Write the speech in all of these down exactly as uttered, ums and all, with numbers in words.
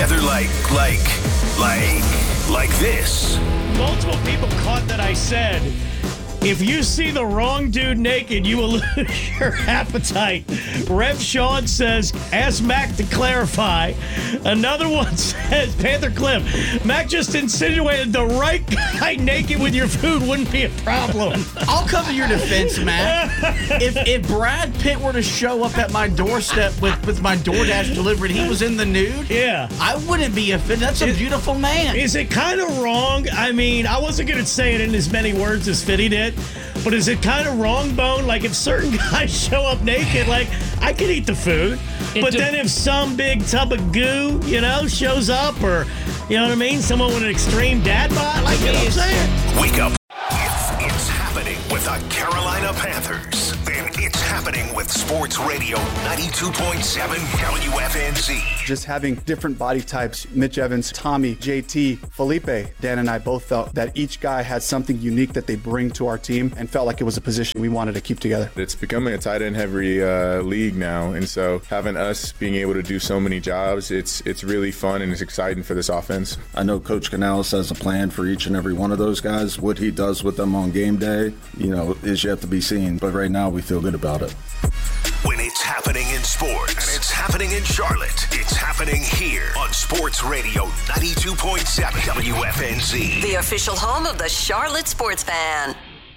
together like, like, like, like this. Multiple people caught that I said, if you see the wrong dude naked, you will lose your appetite. Rev Sean says, ask Mac to clarify. Another one says, Panther Cliff, Mac just insinuated the right guy naked with your food wouldn't be a problem. I'll come to your defense, Mac. if if Brad Pitt were to show up at my doorstep with, with my DoorDash delivery and he was in the nude, yeah, I wouldn't be offended. That's a Is, beautiful man. Is it kind of wrong? I mean, I wasn't going to say it in as many words as Fitty did. But is it kind of wrong, Bone? Like, if certain guys show up naked, like, I could eat the food. It but de- then if some big tub of goo, you know, shows up, or, you know what I mean? Someone with an extreme dad bod, like, you know what I'm saying? Wake up. If it's happening with the Carolina Panthers, then it's happening with Sports Radio ninety-two point seven W F N Z. Just having different body types, Mitch Evans, Tommy, J T, Felipe, Dan and I both felt that each guy had something unique that they bring to our team and felt like it was a position we wanted to keep together. It's becoming a tight end heavy uh, league now, and so having us being able to do so many jobs, it's it's really fun and it's exciting for this offense. I know Coach Canales has a plan for each and every one of those guys. What he does with them on game day, you know, is yet to be seen, but right now we feel good about it. When it's happening in sports and it's happening in Charlotte, it's happening here on Sports Radio ninety-two point seven W F N Z. The official home of the Charlotte Sports Fan.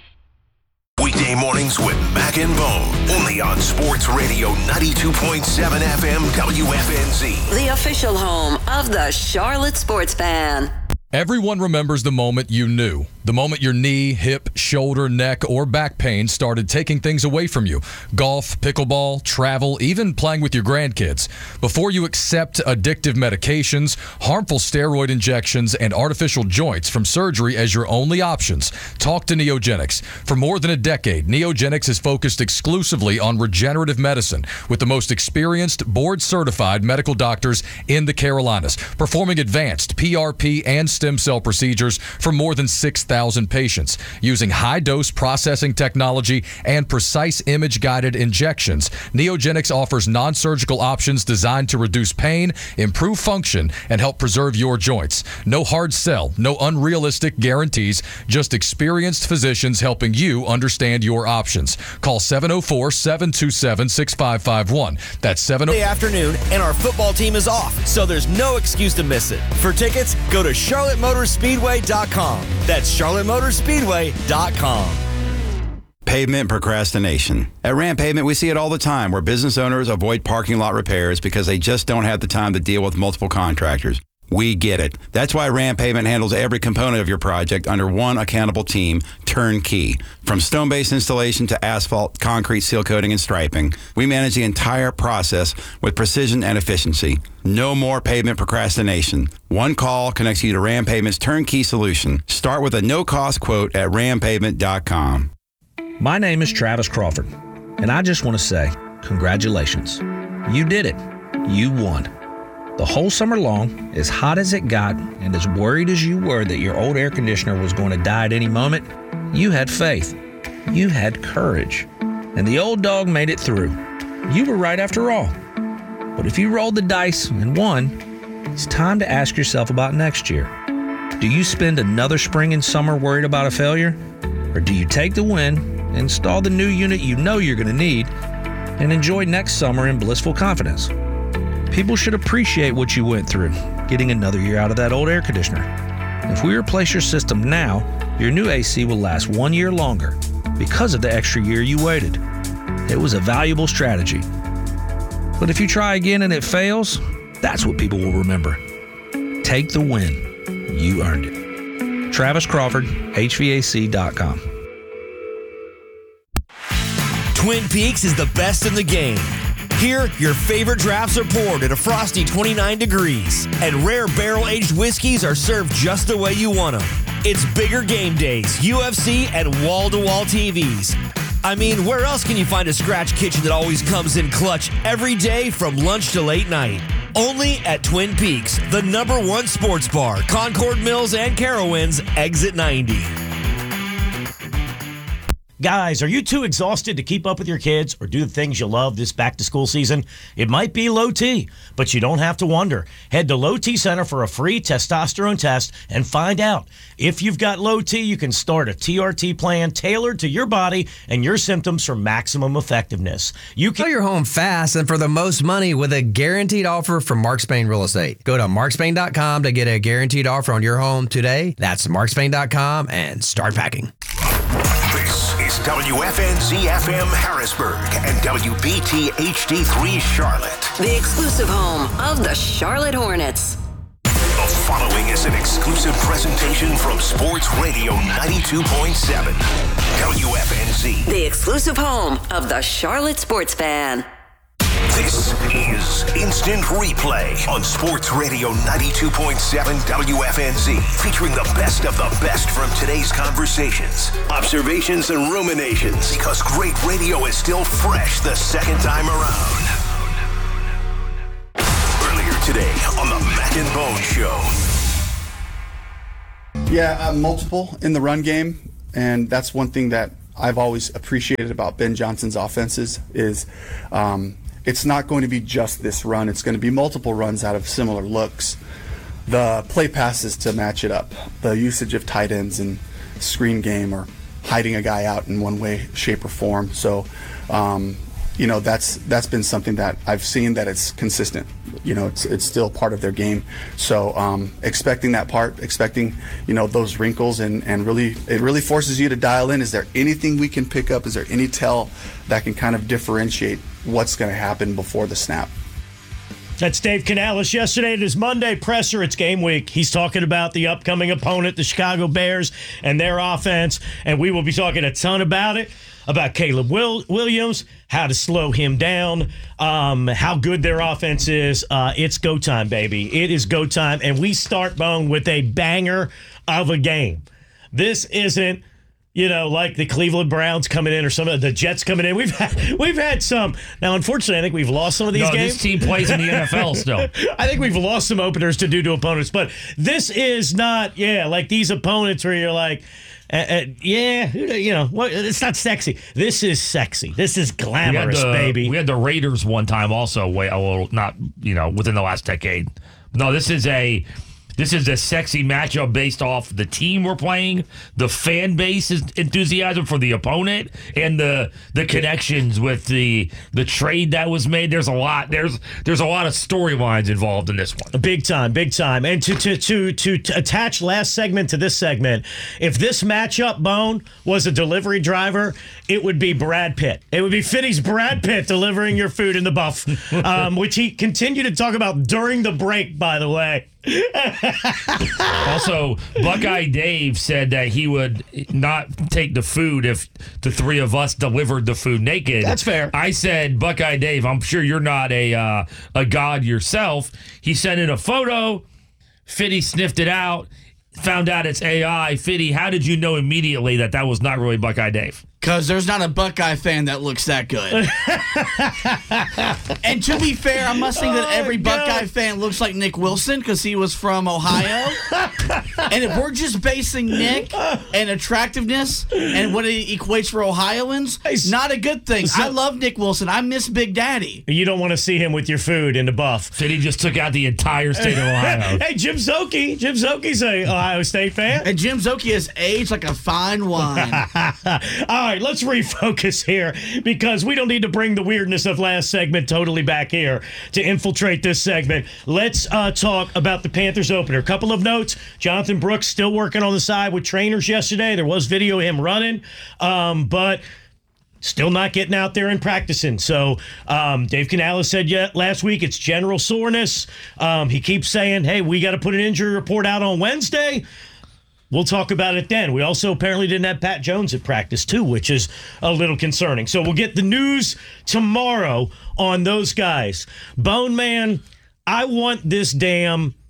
Weekday mornings with Mac and Bone, only on Sports Radio ninety-two point seven F M W F N Z. The official home of the Charlotte Sports Fan. Everyone remembers the moment you knew. The moment your knee, hip, shoulder, neck, or back pain started taking things away from you. Golf, pickleball, travel, even playing with your grandkids. Before you accept addictive medications, harmful steroid injections, and artificial joints from surgery as your only options, talk to Neogenics. For more than a decade, Neogenics has focused exclusively on regenerative medicine with the most experienced, board-certified medical doctors in the Carolinas, performing advanced P R P and stem cell procedures for more than six thousand patients. Using high-dose processing technology and precise image-guided injections, Neogenics offers non-surgical options designed to reduce pain, improve function, and help preserve your joints. No hard sell, no unrealistic guarantees, just experienced physicians helping you understand your options. Call seven oh four, seven two seven, six five five one. That's seven oh four. Afternoon, and our football team is off, so there's no excuse to miss it. For tickets, go to charlotte motor speedway dot com. That's charlotte motor speedway dot com. Pavement procrastination. At Ram Pavement, we see it all the time where business owners avoid parking lot repairs because they just don't have the time to deal with multiple contractors. We get it. That's why Ram Pavement handles every component of your project under one accountable team, Turnkey. From stone base installation to asphalt, concrete, seal coating, and striping, we manage the entire process with precision and efficiency. No more pavement procrastination. One call connects you to Ram Pavement's Turnkey solution. Start with a no-cost quote at ram pavement dot com. My name is Travis Crawford, and I just want to say congratulations. You did it. You won. The whole summer long, as hot as it got and as worried as you were that your old air conditioner was going to die at any moment, you had faith. You had courage. And the old dog made it through. You were right after all. But if you rolled the dice and won, it's time to ask yourself about next year. Do you spend another spring and summer worried about a failure? Or do you take the win, install the new unit you know you're going to need, and enjoy next summer in blissful confidence? People should appreciate what you went through, getting another year out of that old air conditioner. If we replace your system now, your new A C will last one year longer because of the extra year you waited. It was a valuable strategy. But if you try again and it fails, that's what people will remember. Take the win. You earned it. Travis Crawford, H V A C dot com. Twin Peaks is the best in the game. Here, your favorite drafts are poured at a frosty twenty-nine degrees, and rare barrel-aged whiskeys are served just the way you want them. It's bigger game days, U F C, and wall-to-wall T Vs. I mean, where else can you find a scratch kitchen that always comes in clutch every day from lunch to late night? Only at Twin Peaks, the number one sports bar, Concord Mills and Carowinds, exit ninety. Guys, are you too exhausted to keep up with your kids or do the things you love this back-to-school season? It might be low T, but you don't have to wonder. Head to Low T Center for a free testosterone test and find out. If you've got low T, you can start a T R T plan tailored to your body and your symptoms for maximum effectiveness. You can sell your home fast and for the most money with a guaranteed offer from Mark Spain Real Estate. Go to mark spain dot com to get a guaranteed offer on your home today. That's mark spain dot com and start packing. This is W F N Z F M Harrisburg and W B T H D three Charlotte. The exclusive home of the Charlotte Hornets. The following is an exclusive presentation from Sports Radio ninety-two point seven W F N Z. The exclusive home of the Charlotte Sports Fan. This is Instant Replay on Sports Radio ninety-two point seven W F N Z, featuring the best of the best from today's conversations, observations, and ruminations, because great radio is still fresh the second time around. Earlier today on the Mac and Bone Show. Yeah, uh, multiple in the run game, and that's one thing that I've always appreciated about Ben Johnson's offenses is um, it's not going to be just this run. It's going to be multiple runs out of similar looks. The play passes to match it up, the usage of tight ends and screen game or hiding a guy out in one way, shape, or form. So, um, you know, that's that's been something that I've seen that it's consistent. You know, it's it's still part of their game. So um, expecting that part, expecting, you know, those wrinkles and, and really, it really forces you to dial in. Is there anything we can pick up? Is there any tell that can kind of differentiate what's going to happen before the snap? That's Dave Canales yesterday at his Monday presser. It's game week. He's talking about the upcoming opponent, the Chicago Bears, and their offense. And we will be talking a ton about it, about Caleb Will- Williams, how to slow him down, um, how good their offense is. Uh, it's go time, baby. It is go time. And we start, Bone, with a banger of a game. This isn't, you know, like the Cleveland Browns coming in or some of the Jets coming in. We've had, we've had some. Now, unfortunately, I think we've lost some of these no, games. This team plays in the N F L still. I think we've lost some openers to do to opponents. But this is not, yeah, like these opponents where you're like, uh, uh, yeah, you know, what? It's not sexy. This is sexy. This is glamorous, we the, baby. We had the Raiders one time also, way, well, not, you know, within the last decade. No, this is a... This is a sexy matchup based off the team we're playing, the fan base's enthusiasm for the opponent, and the the connections with the the trade that was made. There's a lot. There's there's a lot of storylines involved in this one. Big time, big time. And to to to to, to attach last segment to this segment, if this matchup, Bone, was a delivery driver, it would be Brad Pitt. It would be Fitty's Brad Pitt delivering your food in the buff, um, which he continued to talk about during the break, by the way. Also, Buckeye Dave said that he would not take the food if the three of us delivered the food naked. That's fair. I said, Buckeye Dave, I'm sure you're not a uh, a god yourself. He sent in a photo. Fitty sniffed it out, found out it's A I. Fitty, how did you know immediately that that was not really Buckeye Dave? Because there's not a Buckeye fan that looks that good. And to be fair, I must think that every oh, Buckeye fan looks like Nick Wilson because he was from Ohio. And if we're just basing Nick and attractiveness and what it equates for Ohioans, not a good thing. So, I love Nick Wilson. I miss Big Daddy. You don't want to see him with your food in the buff. Fitty just took out the entire state of Ohio. Hey, Jim Zoki. Jim Zoki's a Ohio State fan. And Jim Zoki has aged like a fine wine. All right, let's refocus here because we don't need to bring the weirdness of last segment totally back here to infiltrate this segment. Let's uh, talk about the Panthers opener. A couple of notes. Jonathan Brooks still working on the side with trainers yesterday. There was video of him running, um, but still not getting out there and practicing. So um, Dave Canales said yet last week it's general soreness. Um, he keeps saying, hey, we got to put an injury report out on Wednesday. We'll talk about it then. We also apparently didn't have Pat Jones at practice, too, which is a little concerning. So we'll get the news tomorrow on those guys. Bone Man, I want this damn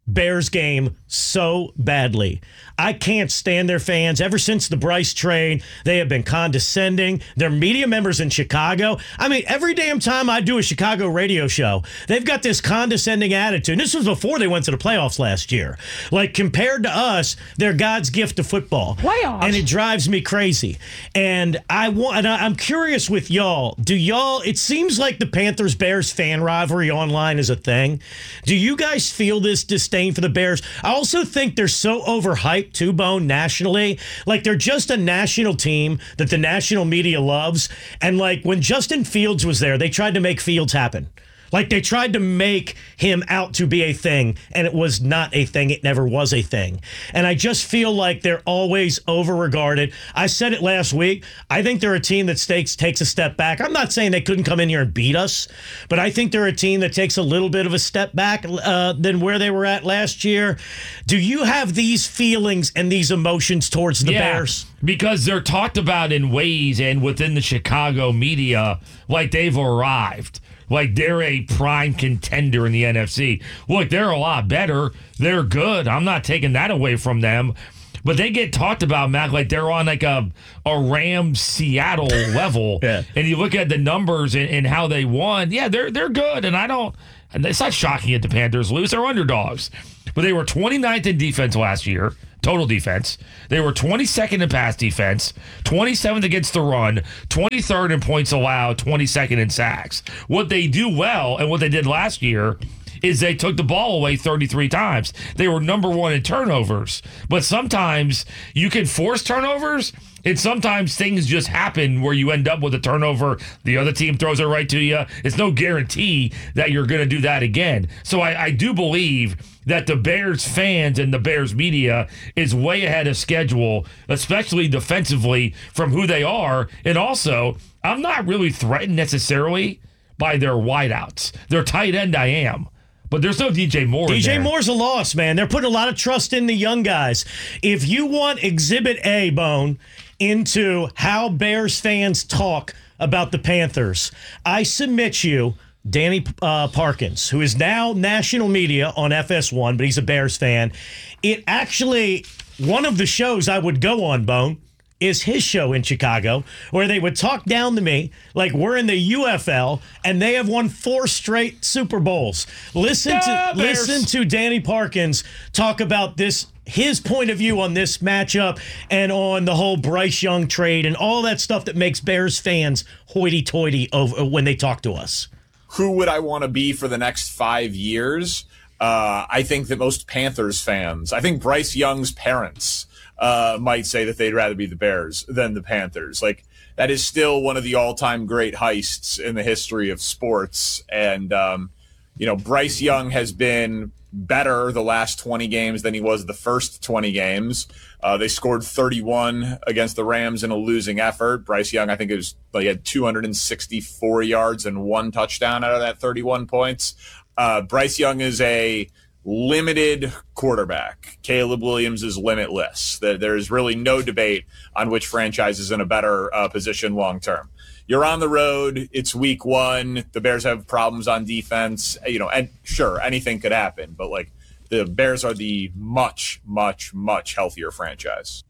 Bears game so badly. I can't stand their fans. Ever since the Bryce trade, they have been condescending. Their media members in Chicago. I mean, every damn time I do a Chicago radio show, they've got this condescending attitude. And this was before they went to the playoffs last year. Like, compared to us, they're God's gift to football. Playoffs. And it drives me crazy. And I want, and I, I'm curious with y'all. Do y'all, it seems like the Panthers-Bears fan rivalry online is a thing. Do you guys feel this disdain for the Bears? I also think they're so overhyped, too, Bone, nationally. Like, they're just a national team that the national media loves. And, like, when Justin Fields was there, they tried to make Fields happen. Like, they tried to make him out to be a thing, and it was not a thing. It never was a thing. And I just feel like they're always over-regarded. I said it last week. I think they're a team that takes, takes a step back. I'm not saying they couldn't come in here and beat us, but I think they're a team that takes a little bit of a step back uh, than where they were at last year. Do you have these feelings and these emotions towards the yeah, Bears? Because they're talked about in ways and within the Chicago media like they've arrived. Like they're a prime contender in the N F C. Look, they're a lot better. They're good. I'm not taking that away from them. But they get talked about, Mac, like they're on like a, a Rams Seattle level. Yeah. And you look at the numbers and, and how they won. Yeah, they're they're good. And I don't, and it's not shocking that the Panthers lose. They're underdogs. But they were twenty-ninth in defense last year. Total defense. They were twenty-second in pass defense, twenty-seventh against the run, twenty-third in points allowed, twenty-second in sacks. What they do well and what they did last year is they took the ball away thirty-three times. They were number one in turnovers. But sometimes you can force turnovers, and sometimes things just happen where you end up with a turnover. The other team throws it right to you. It's no guarantee that you're going to do that again. So I, I do believe that the Bears fans and the Bears media is way ahead of schedule, especially defensively from who they are. And also, I'm not really threatened necessarily by their wideouts. Their tight end, I am. But there's no D J Moore. D J in there. Moore's a loss, man. They're putting a lot of trust in the young guys. If you want Exhibit A, Bone, into how Bears fans talk about the Panthers, I submit you Danny uh, Parkins, who is now national media on F S one, but he's a Bears fan. It actually, one of the shows I would go on, Bone, is his show in Chicago, where they would talk down to me like we're in the U F L and they have won four straight Super Bowls. Listen yeah, to Bears. listen to Danny Parkins talk about this, his point of view on this matchup and on the whole Bryce Young trade and all that stuff that makes Bears fans hoity-toity over when they talk to us. Who would I want to be for the next five years? Uh, I think that most Panthers fans, I think Bryce Young's parents uh, might say that they'd rather be the Bears than the Panthers. Like, that is still one of the all-time great heists in the history of sports. And, um, you know, Bryce Young has been better the last twenty games than he was the first twenty games. Uh, they scored thirty-one against the Rams in a losing effort. Bryce Young, I think it was, he had two hundred sixty-four yards and one touchdown out of that thirty-one points. Uh, Bryce Young is a limited quarterback. Caleb Williams is limitless. There is really no debate on which franchise is in a better uh, position long term. You're on the road. It's week one. The Bears have problems on defense. You know, and sure, anything could happen. But like, the Bears are the much, much, much healthier franchise.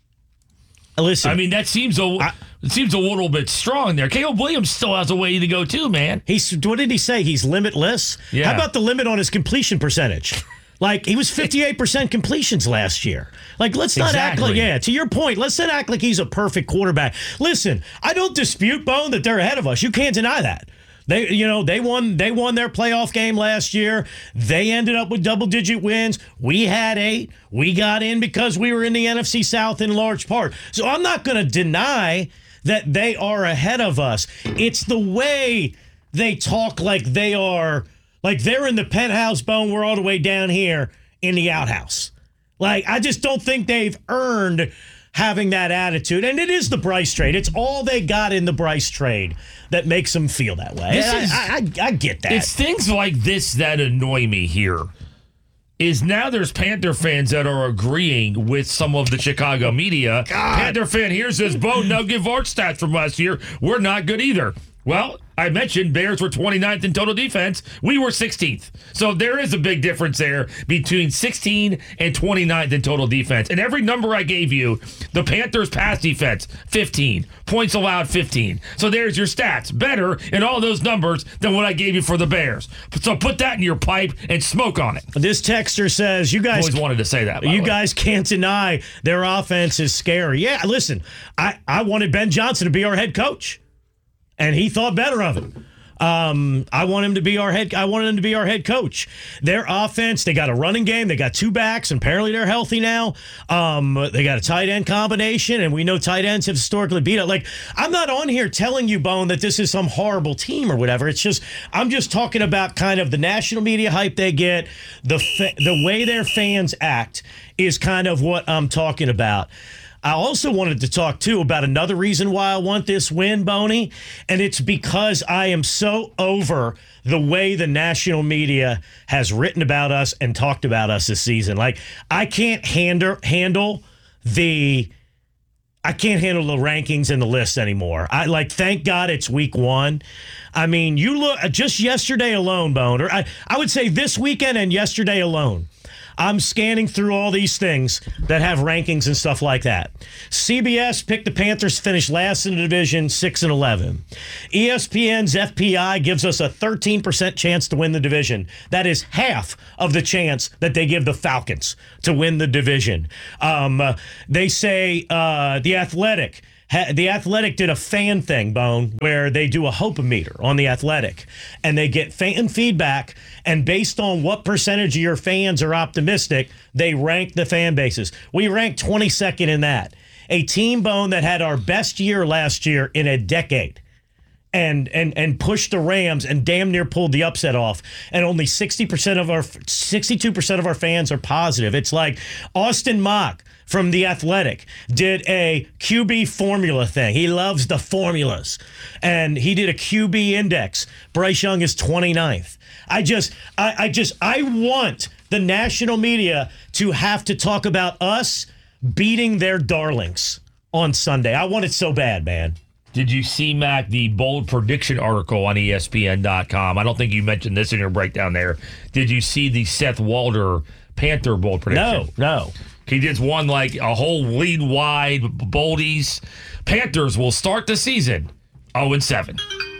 Listen, I mean, that seems a I, it seems a little bit strong there. Caleb Williams still has a way to go too, man. He's what did he say? He's limitless. Yeah. How about the limit on his completion percentage? Like, he was fifty-eight percent completions last year. Like, let's not exactly. act like, yeah, to your point, let's not act like he's a perfect quarterback. Listen, I don't dispute, Bone, that they're ahead of us. You can't deny that. They, you know, they won, they won their playoff game last year. They ended up with double-digit wins. We had eight. We got in because we were in the N F C South in large part. So I'm not going to deny that they are ahead of us. It's the way they talk like they are, like they're in the penthouse, Bone, we're all the way down here in the outhouse. Like, I just don't think they've earned having that attitude. And it is the Bryce trade. It's all they got in the Bryce trade that makes them feel that way. This I, is, I, I, I get that. It's things like this that annoy me here. Is now there's Panther fans that are agreeing with some of the Chicago media. God. Panther fan here says, Bo, now give our stats from last year. We're not good either. Well, I mentioned Bears were twenty-ninth in total defense. We were sixteenth. So there is a big difference there between sixteen and twenty-ninth in total defense. And every number I gave you, the Panthers pass defense, fifteen. Points allowed, fifteen. So there's your stats. Better in all those numbers than what I gave you for the Bears. So put that in your pipe and smoke on it. This texter says, you guys... always wanted to say that, by You the way. guys can't deny their offense is scary. Yeah, listen, I, I wanted Ben Johnson to be our head coach. And he thought better of it. Um, I want him to be our head. I wanted him to be our head coach. Their offense, they got a running game. They got two backs, and apparently they're healthy now. Um, they got a tight end combination, and we know tight ends have historically beat it. Like, I'm not on here telling you, Bone, that this is some horrible team or whatever. It's just I'm just talking about kind of the national media hype they get, the fa- the way their fans act is kind of what I'm talking about. I also wanted to talk, too, about another reason why I want this win, Boney, and it's because I am so over the way the national media has written about us and talked about us this season. Like, I can't handle handle the I can't handle the rankings and the list anymore. I like, thank God it's week one. I mean, you look just yesterday alone, Bone, or I, I would say this weekend and yesterday alone. I'm scanning through all these things that have rankings and stuff like that. C B S picked the Panthers to finish last in the division, six and eleven. E S P N's F P I gives us a thirteen percent chance to win the division. That is half of the chance that they give the Falcons to win the division. Um, uh, they say uh, The Athletic. The Athletic did a fan thing, Bone, where they do a hope-o-meter on The Athletic, and they get fan feedback, and based on what percentage of your fans are optimistic, they rank the fan bases. We ranked twenty-second in that. A team, Bone, that had our best year last year in a decade. And and and pushed the Rams and damn near pulled the upset off. And only sixty percent of our sixty-two percent of our fans are positive. It's like Austin Mock from The Athletic did a Q B formula thing. He loves the formulas. And he did a Q B index. Bryce Young is twenty-ninth. I just I, I just I want the national media to have to talk about us beating their darlings on Sunday. I want it so bad, man. Did you see, Mac, the bold prediction article on E S P N dot com? I don't think you mentioned this in your breakdown there. Did you see the Seth Walder Panther bold prediction? No, no. He just won like a whole lead wide boldies. Panthers will start the season oh and seven.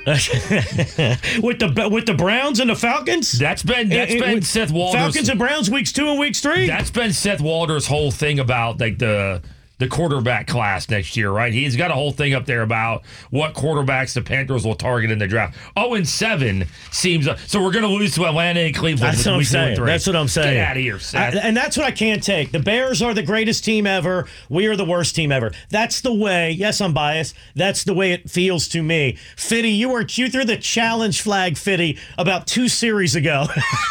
with the with the Browns and the Falcons? That's been that's it, been it, Seth Walder's Falcons and Browns weeks two and weeks three. That's been Seth Walder's whole thing about like the the quarterback class next year, right? He's got a whole thing up there about what quarterbacks the Panthers will target in the draft. oh and seven seems... So we're going to lose to Atlanta and Cleveland. That's what I'm saying. That's what I'm saying. Get out of here, Seth. I, and that's what I can't take. The Bears are the greatest team ever. We are the worst team ever. That's the way... Yes, I'm biased. That's the way it feels to me. Fitty, you were you threw the challenge flag, Fitty, about two series ago.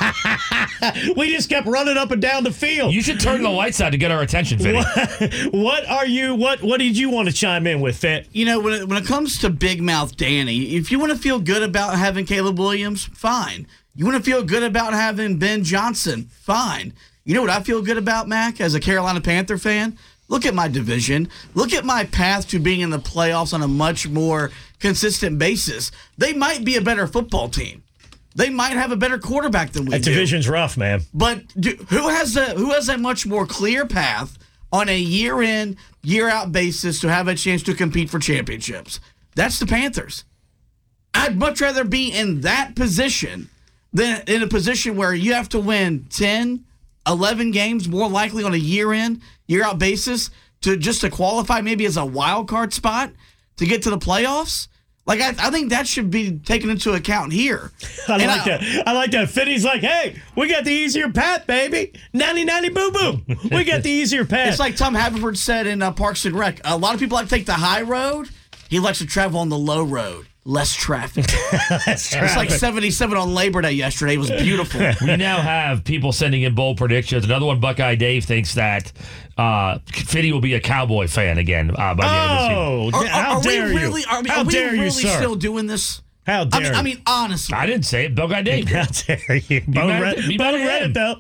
We just kept running up and down the field. You should turn the lights out to get our attention, Fitty. What, what are you? What What did you want to chime in with, Fit? You know, when it, when it comes to Big Mouth Danny, if you want to feel good about having Caleb Williams, fine. You want to feel good about having Ben Johnson, fine. You know what I feel good about, Mac, as a Carolina Panther fan? Look at my division. Look at my path to being in the playoffs on a much more consistent basis. They might be a better football team. They might have a better quarterback than we that do. That division's rough, man. But do, who has a who has a much more clear path on a year-in, year-out basis to have a chance to compete for championships? That's the Panthers. I'd much rather be in that position than in a position where you have to win ten, eleven games, more likely on a year-in, year-out basis, to just to qualify maybe as a wild card spot to get to the playoffs. Like, I, I think that should be taken into account here. I and like I, that. I like that. Fitty's like, hey, we got the easier path, baby. Nanny, nanny, boo-boo. We got the easier path. It's like Tom Haverford said in uh, Parks and Rec. A lot of people like to take the high road. He likes to travel on the low road. Less traffic. Less traffic. It's like seventy-seven on Labor Day yesterday. It was beautiful. We now have people sending in bold predictions. Another one, Buckeye Dave, thinks that uh, Fitty will be a Cowboy fan again uh, by the end of the season. Are, how are dare we you? really, are, how are we dare really you, sir? still doing this? How dare I mean, you? I mean, honestly. I didn't say it. Buckeye Dave. How dare you? Bone read, Bone read it, though.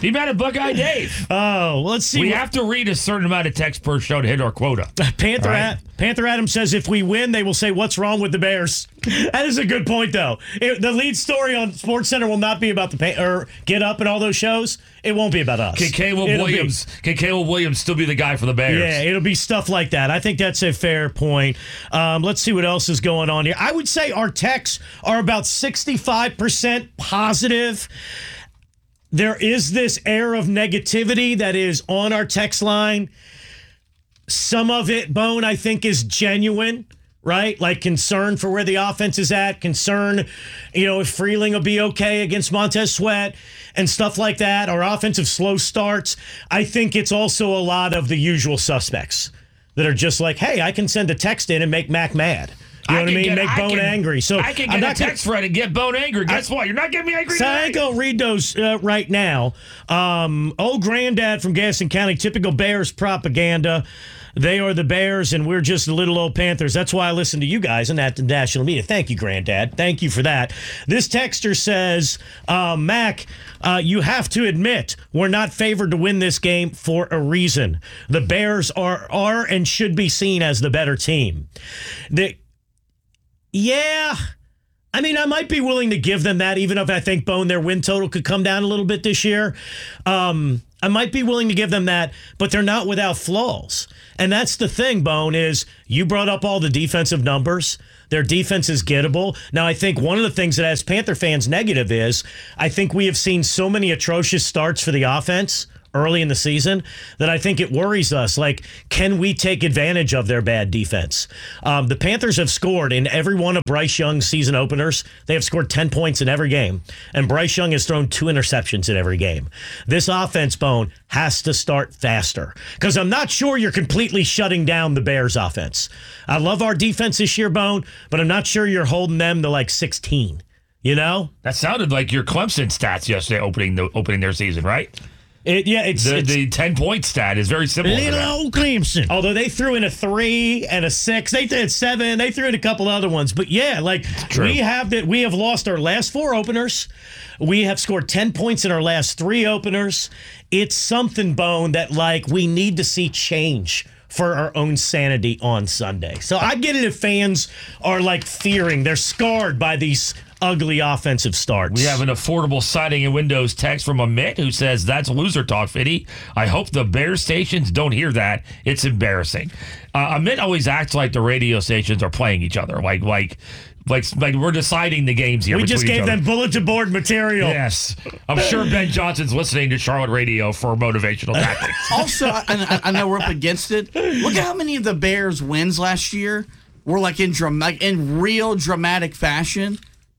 Be mad at Buckeye Dave. Oh, let's see. We what, have to read a certain amount of text per show to hit our quota. Panther right? Ad, Panther Adam says if we win, they will say, "What's wrong with the Bears?" That is a good point, though. It, the lead story on SportsCenter will not be about the pay, or Get Up and all those shows. It won't be about us. Can Caleb It'll Williams? Be, can Caleb Williams still be the guy for the Bears? Yeah, it'll be stuff like that. I think that's a fair point. Um, let's see what else is going on here. I would say our texts are about sixty-five percent positive. There is this air of negativity that is on our text line. Some of it, Bone, I think is genuine, right? Like concern for where the offense is at, concern, you know, if Freeling will be okay against Montez Sweat and stuff like that, or offensive slow starts. I think it's also a lot of the usual suspects that are just like, hey, I can send a text in and make Mac mad. You know I what I mean? Get, Make I Bone can, angry. So I can I'm get not a text thread and get Bone angry. Guess I, what? You're not getting me angry So today. I ain't going to read those uh, right now. Um, old Granddad from Gaston County, typical Bears propaganda. They are the Bears, and we're just the little old Panthers. That's why I listen to you guys and at the national media. Thank you, Granddad. Thank you for that. This texter says, uh, Mac, uh, you have to admit we're not favored to win this game for a reason. The Bears are are and should be seen as the better team. The Yeah, I mean, I might be willing to give them that, even if I think, Bone, their win total could come down a little bit this year. Um, I might be willing to give them that, but they're not without flaws. And that's the thing, Bone, is you brought up all the defensive numbers. Their defense is gettable. Now, I think one of the things that has Panther fans negative is I think we have seen so many atrocious starts for the offense early in the season that I think it worries us. Like, can we take advantage of their bad defense? Um, the Panthers have scored in every one of Bryce Young's season openers. They have scored ten points in every game, and Bryce Young has thrown two interceptions in every game. This offense, Bone, has to start faster because I'm not sure you're completely shutting down the Bears offense. I love our defense this year, Bone, but I'm not sure you're holding them to like sixteen. You know? That sounded like your Clemson stats yesterday opening the opening their season, right? It, yeah, it's the, it's, the ten-point stat is very similar. Little old Clemson. Although they threw in a three and a six. They did seven. They threw in a couple other ones. But, yeah, like, we have that. We have lost our last four openers. We have scored ten points in our last three openers. It's something, Bone, that, like, we need to see change for our own sanity on Sunday. So I get it if fans are, like, fearing. They're scarred by these ugly offensive starts. We have an affordable siding and windows text from Amit who says, that's loser talk, Fitty. I hope the Bears stations don't hear that. It's embarrassing. Uh, Amit always acts like the radio stations are playing each other. Like, like, like, like we're deciding the games here. We just gave them bulletin board material. Yes. I'm sure Ben Johnson's listening to Charlotte radio for motivational tactics. Also, I, I know we're up against it. Look at how many of the Bears' wins last year were like in dramatic, in real dramatic fashion.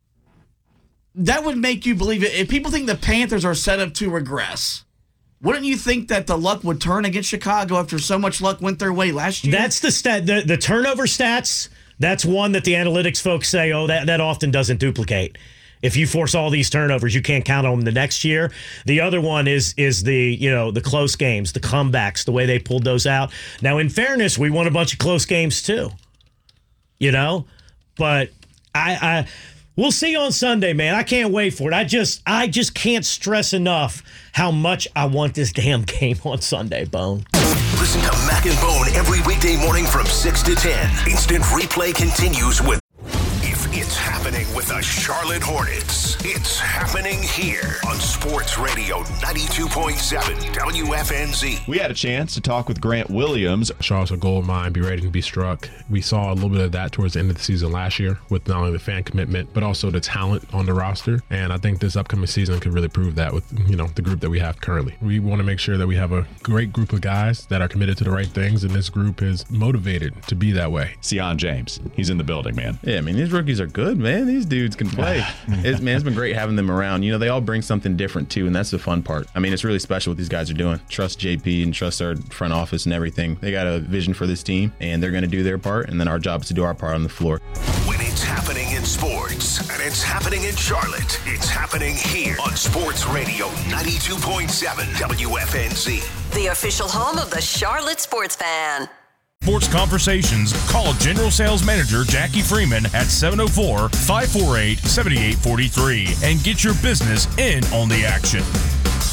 That would make you believe it. If people think the Panthers are set up to regress, wouldn't you think that the luck would turn against Chicago after so much luck went their way last year? That's the stat. The, the turnover stats, that's one that the analytics folks say, oh, that, that often doesn't duplicate. If you force all these turnovers, you can't count on them the next year. The other one is is the, you know, the close games, the comebacks, the way they pulled those out. Now, in fairness, we won a bunch of close games too. You know? But I... I We'll see on Sunday, man. I can't wait for it. I just I just can't stress enough how much I want this damn game on Sunday, Bone. Listen to Mac and Bone every weekday morning from six to ten. Instant replay continues with If It's Happening with the Charlotte Hornets. It's happening here on Sports Radio ninety-two point seven W F N Z. We had a chance to talk with Grant Williams. Charlotte's a gold mine, be ready to be struck. We saw a little bit of that towards the end of the season last year with not only the fan commitment, but also the talent on the roster. And I think this upcoming season could really prove that with, you know, the group that we have currently. We want to make sure that we have a great group of guys that are committed to the right things, and this group is motivated to be that way. Sion James, he's in the building, man. Yeah, I mean, these rookies are good, man. These dudes can play. it's, man, it's been great having them around. You know, they all bring something different too, and that's the fun part. I mean, it's really special what these guys are doing. Trust J P and trust our front office and everything. They got a vision for this team, and they're going to do their part, and then our job is to do our part on the floor. When it's happening in sports, and it's happening in Charlotte, it's happening here on Sports Radio ninety-two point seven W F N Z. The official home of the Charlotte Sports Fan. Sports Conversations, call General Sales Manager Jackie Freeman at seven oh four, five four eight, seven eight four three and get your business in on the action.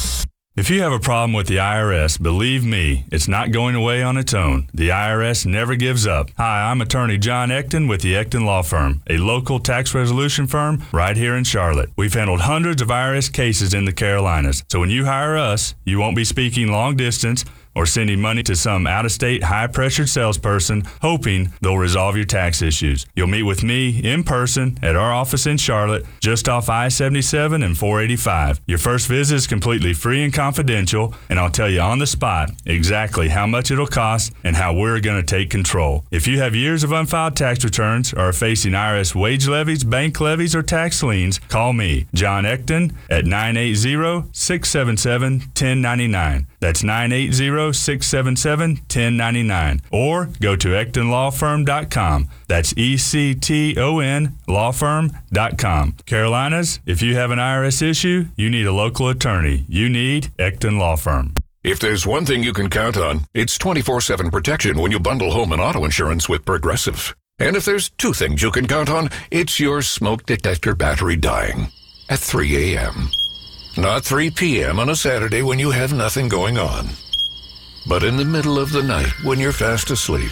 If you have a problem with the I R S, believe me, it's not going away on its own. The I R S never gives up. Hi, I'm attorney John Ecton with the Ecton Law Firm, a local tax resolution firm right here in Charlotte. We've handled hundreds of I R S cases in the Carolinas, so when you hire us, you won't be speaking long distance or sending money to some out-of-state high-pressured salesperson hoping they'll resolve your tax issues. You'll meet with me in person at our office in Charlotte, just off I seventy-seven and four eighty-five. Your first visit is completely free and confidential, and I'll tell you on the spot exactly how much it'll cost and how we're going to take control. If you have years of unfiled tax returns or are facing I R S wage levies, bank levies, or tax liens, call me, John Ecton, at nine eight zero, six seven seven, one zero nine nine. That's nine eight zero, six seven seven, one zero nine nine. Or go to ecton law firm dot com. That's E C T O N law firm dot com. Carolinas, if you have an I R S issue, you need a local attorney. You need Ecton Law Firm. If there's one thing you can count on, it's twenty-four seven protection when you bundle home and auto insurance with Progressive. And if there's two things you can count on, it's your smoke detector battery dying at three a.m. Not three p.m. on a Saturday when you have nothing going on, but in the middle of the night when you're fast asleep.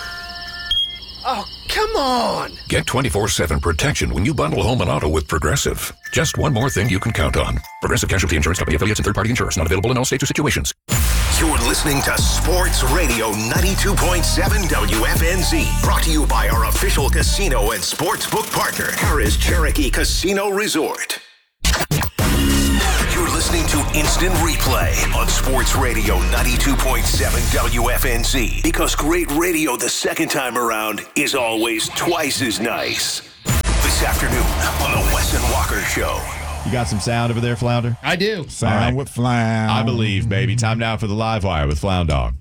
Oh, come on! Get twenty-four seven protection when you bundle home and auto with Progressive. Just one more thing you can count on. Progressive Casualty Insurance Company, affiliates, and third-party insurers. Not available in all states or situations. You're listening to Sports Radio ninety-two point seven W F N Z. Brought to you by our official casino and sportsbook partner, Harrah's Cherokee Casino Resort. You're listening to Instant Replay on Sports Radio ninety-two point seven W F N Z. Because great radio the second time around is always twice as nice. This afternoon on the Wes and Walker Show. You got some sound over there, Flounder? I do. Sound right. With Flound. I believe, baby. Time now for the live wire with Flound Dog.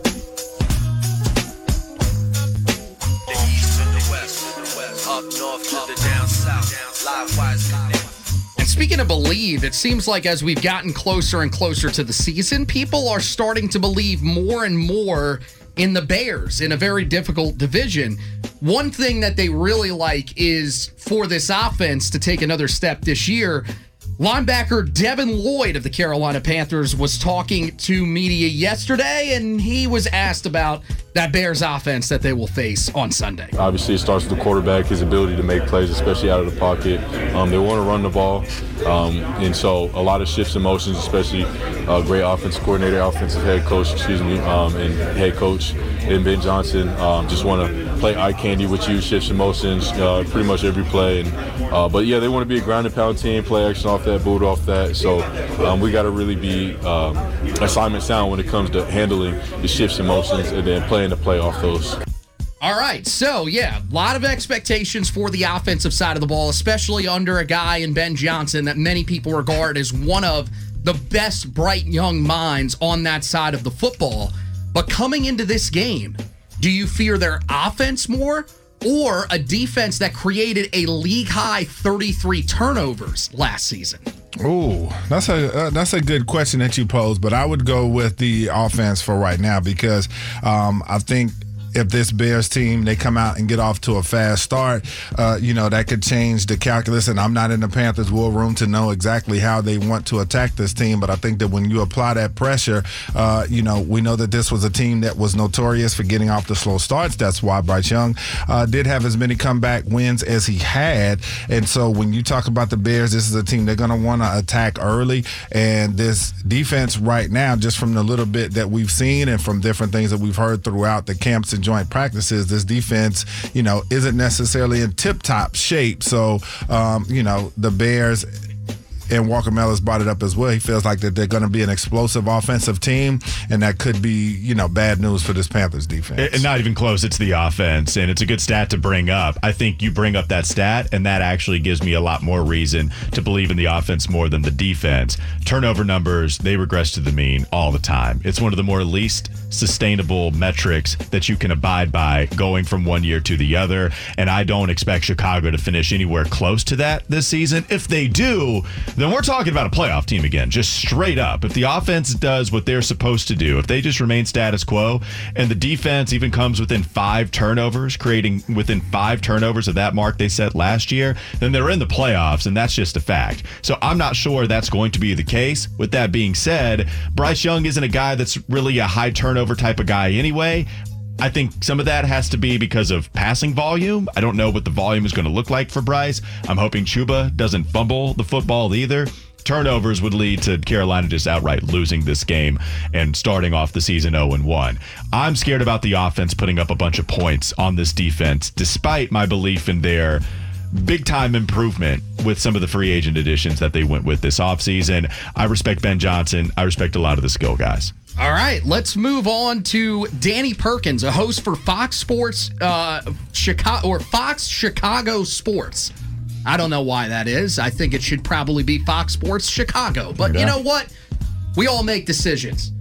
And speaking of believe, it seems like as we've gotten closer and closer to the season, people are starting to believe more and more in the Bears in a very difficult division. One thing that they really like is for this offense to take another step this year. Linebacker Devin Lloyd of the Carolina Panthers was talking to media yesterday, and he was asked about that Bears offense that they will face on Sunday. Obviously, it starts with the quarterback, his ability to make plays, especially out of the pocket. Um, they want to run the ball, um, and so a lot of shifts and motions, especially a great offensive coordinator, offensive head coach, excuse me, um, and head coach, and Ben Johnson um, just want to play eye candy with you, shifts and motions, uh, pretty much every play. And uh, but yeah, they want to be a ground and pound team, play action off that, boot off that. So um, we got to really be um, assignment sound when it comes to handling the shifts and motions and then playing the play off those. All right, so yeah, a lot of expectations for the offensive side of the ball, especially under a guy in Ben Johnson that many people regard as one of the best bright young minds on that side of the football. But coming into this game, do you fear their offense more or a defense that created a league-high thirty-three turnovers last season? Ooh, that's a uh, that's a good question that you posed, but I would go with the offense for right now because um, I think if this Bears team, they come out and get off to a fast start, uh, you know, that could change the calculus. And I'm not in the Panthers' war room to know exactly how they want to attack this team. But I think that when you apply that pressure, uh, you know, we know that this was a team that was notorious for getting off the slow starts. That's why Bryce Young uh, did have as many comeback wins as he had. And so when you talk about the Bears, this is a team they're going to want to attack early. And this defense right now, just from the little bit that we've seen and from different things that we've heard throughout the camps and joint practices, this defense, you know, isn't necessarily in tip-top shape. So, um, you know, the Bears, and Walker Mellors brought it up as well, he feels like that they're going to be an explosive offensive team, and that could be, you know, bad news for this Panthers defense. And not even close. It's the offense, and it's a good stat to bring up. I think you bring up that stat, and that actually gives me a lot more reason to believe in the offense more than the defense. Turnover numbers, they regress to the mean all the time. It's one of the more least sustainable metrics that you can abide by going from one year to the other. And I don't expect Chicago to finish anywhere close to that this season. If they do, then we're talking about a playoff team again, just straight up. If the offense does what they're supposed to do, if they just remain status quo and the defense even comes within five turnovers, creating within five turnovers of that mark they set last year, then they're in the playoffs, and that's just a fact. So I'm not sure that's going to be the case. With that being said, Bryce Young isn't a guy that's really a high turnover type of guy anyway. I think some of that has to be because of passing volume. I don't know what the volume is going to look like for Bryce. I'm hoping Chuba doesn't fumble the football either. Turnovers would lead to Carolina just outright losing this game and starting off the season oh and one. I'm scared about the offense putting up a bunch of points on this defense, despite my belief in their big-time improvement with some of the free agent additions that they went with this offseason. I respect Ben Johnson. I respect a lot of the skill guys. All right, let's move on to Danny Perkins, a host for Fox Sports uh, Chicago or Fox Chicago Sports. I don't know why that is. I think it should probably be Fox Sports Chicago. But you know what? We all make decisions.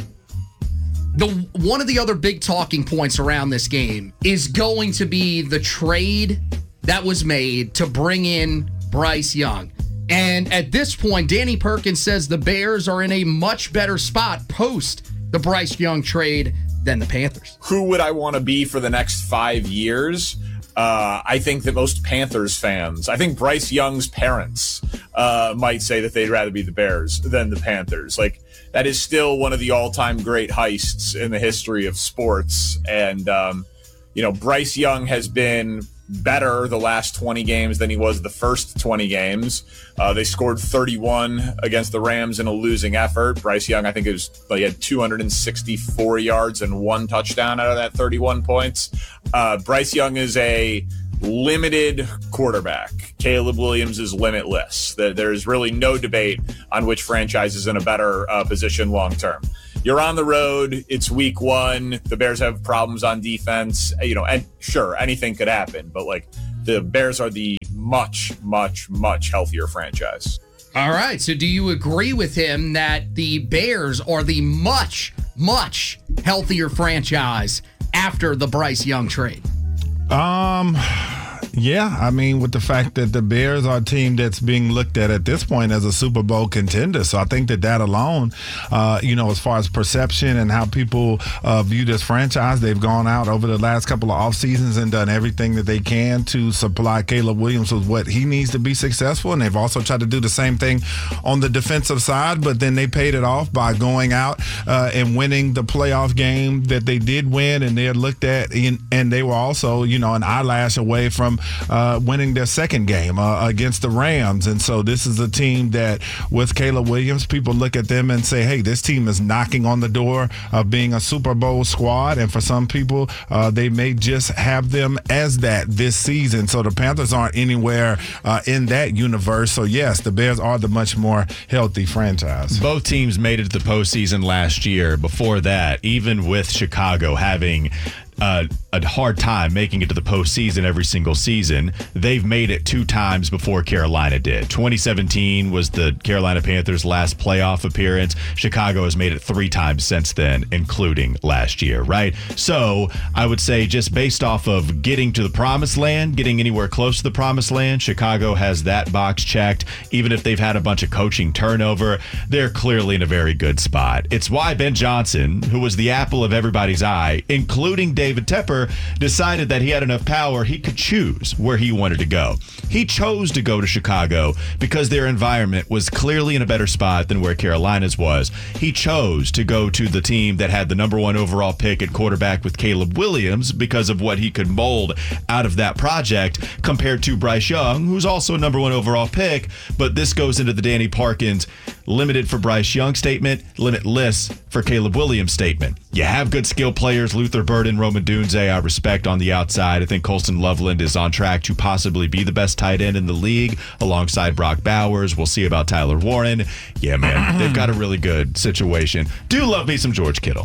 The one of the other big talking points around this game is going to be the trade that was made to bring in Bryce Young. And at this point, Danny Perkins says the Bears are in a much better spot post the Bryce Young trade than the Panthers. Who would I want to be for the next five years? Uh, I think that most Panthers fans, I think Bryce Young's parents uh, might say that they'd rather be the Bears than the Panthers. Like, that is still one of the all-time great heists in the history of sports. And, um, you know, Bryce Young has been better the last twenty games than he was the first twenty games. Uh, they scored thirty-one against the Rams in a losing effort. Bryce Young, I think it was, he had two hundred sixty-four yards and one touchdown out of that thirty-one points. Uh, Bryce Young is a limited quarterback. Caleb Williams is limitless. There's really no debate on which franchise is in a better uh, position long term. You're on the road. It's week one. The Bears have problems on defense. You know, and sure, anything could happen, but like the Bears are the much, much, much healthier franchise. All right. So do you agree with him that the Bears are the much, much healthier franchise after the Bryce Young trade? Um, yeah, I mean, with the fact that the Bears are a team that's being looked at at this point as a Super Bowl contender. So I think that that alone, uh, you know, as far as perception and how people uh, view this franchise, they've gone out over the last couple of off seasons and done everything that they can to supply Caleb Williams with what he needs to be successful. And they've also tried to do the same thing on the defensive side, but then they paid it off by going out uh, and winning the playoff game that they did win. And they're looked at, in, and they were also, you know, an eyelash away from Uh, winning their second game uh, against the Rams. And so this is a team that with Caleb Williams, people look at them and say, hey, this team is knocking on the door of being a Super Bowl squad. And for some people, uh, they may just have them as that this season. So the Panthers aren't anywhere uh, in that universe. So yes, the Bears are the much more healthy franchise. Both teams made it to the postseason last year. Before that, even with Chicago having Uh, a hard time making it to the postseason every single season, they've made it two times before Carolina did. twenty seventeen was the Carolina Panthers' last playoff appearance. Chicago has made it three times since then, including last year, right? So I would say just based off of getting to the promised land, getting anywhere close to the promised land, Chicago has that box checked. Even if they've had a bunch of coaching turnover, they're clearly in a very good spot. It's why Ben Johnson, who was the apple of everybody's eye, including David David Tepper, decided that he had enough power he could choose where he wanted to go. He chose to go to Chicago because their environment was clearly in a better spot than where Carolina's was. He chose to go to the team that had the number one overall pick at quarterback with Caleb Williams because of what he could mold out of that project compared to Bryce Young, who's also a number one overall pick. But this goes into the Danny Parkins limited for Bryce Young statement, limitless for Caleb Williams statement. You have good skill players, Luther Burden, Roman Dunze, I respect on the outside. I think Colston Loveland is on track to possibly be the best tight end in the league alongside Brock Bowers. We'll see about Tyler Warren. Yeah, man, they've got a really good situation. Do love me some George Kittle.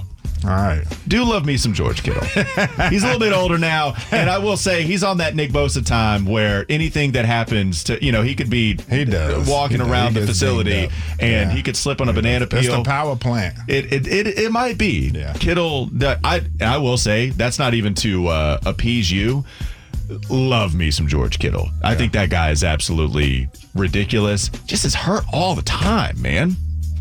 All right. Do love me some George Kittle. He's a little bit older now, and I will say he's on that Nick Bosa time where anything that happens to, you know, he could be he does. walking he around does. the facility and Yeah. he could slip on a banana peel. It's the power plant. It it it, it might be. Yeah. Kittle, that I I will say, that's not even to uh, appease you. Love me some George Kittle. I think that guy is absolutely ridiculous. Just is hurt all the time, man.